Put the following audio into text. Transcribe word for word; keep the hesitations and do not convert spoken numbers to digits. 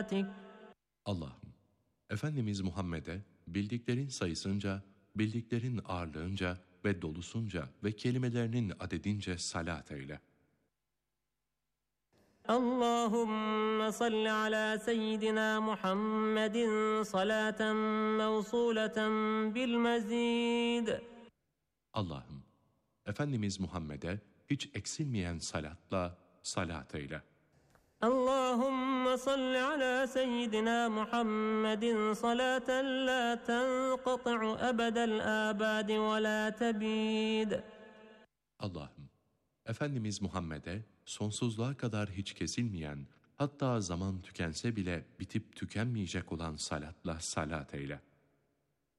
Allah'ım, Efendimiz Muhammed'e bildiklerin sayısınca, bildiklerin ağırlığınca ve dolusunca ve kelimelerinin adedince salat eyle. Allahümme salli ala seyyidina Muhammedin salaten mevsuleten bil mezid. Allah'ım, Efendimiz Muhammed'e hiç eksilmeyen salatla salat eyle. Allahümme salli ala seyyidina Muhammedin salaten la tenqati'u ebedel abadi ve la tebid. Allah'ım, Efendimiz Muhammed'e sonsuzluğa kadar hiç kesilmeyen, hatta zaman tükense bile bitip tükenmeyecek olan salatla salat eyle.